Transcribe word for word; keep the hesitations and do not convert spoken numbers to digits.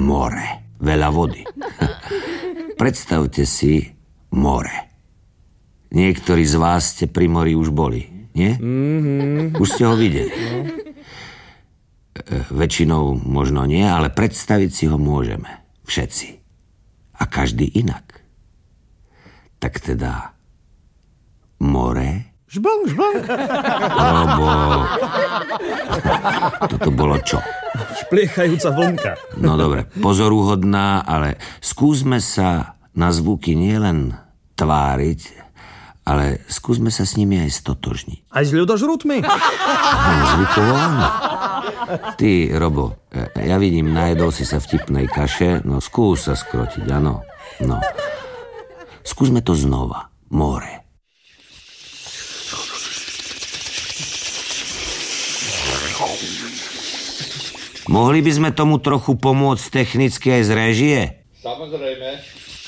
more, veľa vody. Predstavte si more. Niektorí z vás ste pri mori už boli, nie? Mm-hmm. Už ste ho videli. No. Väčšinou možno nie, ale predstaviť si ho môžeme. Všetci. A každý inak. Tak teda more... Žbong, žbong. Robo. Toto bolo čo? Špliechajúca vlnka. No dobre, pozoruhodná, ale skúsme sa na zvuky nielen tváriť, ale skúsme sa s nimi aj stotožniť. Aj s ľudožrutmi? Zvukovo áno. Ty, Robo, ja vidím, najedol si sa vtipnej kaše, no skús sa skrotiť, áno. No. Skúsme to znova. More. Mohli by sme tomu trochu pomôcť technicky aj z réžie? Samozrejme.